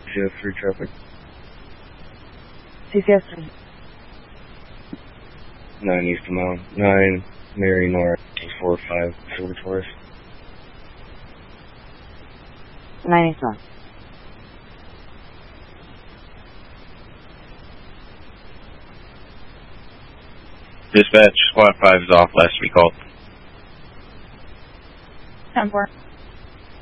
CCS3 traffic. CCS3. 9 East of Mountain. 9 Mary North. 4-5 Silver Taurus. 9 East Mountain. Dispatch, Squad 5 is off, last to be called. 10-4.